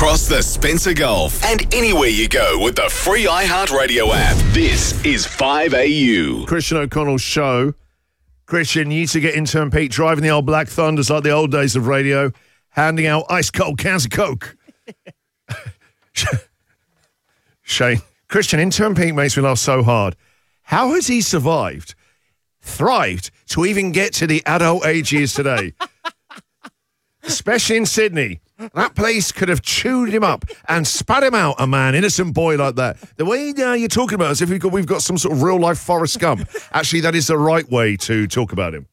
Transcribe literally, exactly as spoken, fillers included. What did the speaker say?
across the Spencer Gulf and anywhere you go with the free iHeartRadio app. This is five A U. Christian O'Connell's show. Christian, you need to get intern Pete driving the old Black Thunders like the old days of radio, handing out ice-cold cans of Coke. Shane, Christian, intern Pete makes me laugh so hard. How has he survived, thrived, to even get to the adult age he is today? Especially in Sydney. That place could have chewed him up and spat him out, a man, innocent boy like that. The way uh, you're talking about it, as if we've got, we've got some sort of real-life Forrest Gump. Actually, that is the right way to talk about him.